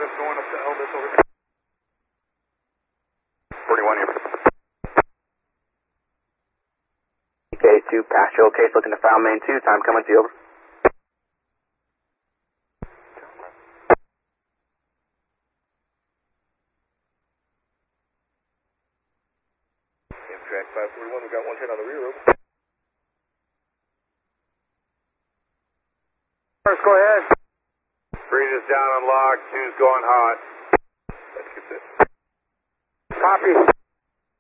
get us going up to Elvis over there. 41 here. K2, Pastoral case looking to file main 2, time coming to you, over. Track 541, we got one hit on the rear, over. First, go ahead. Breeze is down on log, 2's going hot. Let's get this. Copy.